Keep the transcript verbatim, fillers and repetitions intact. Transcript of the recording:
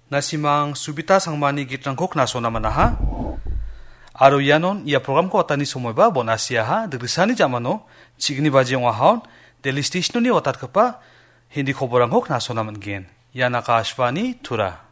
nasimang subita sangmani gitrangko knasona manaha. Aro yanon ia program ko otani somoiba bon asiaha degrisani jamano chigni baji ongahaon Daily Station ni otat kapa hindi khoborangko knasona mangen. Yana Kashvani Tura.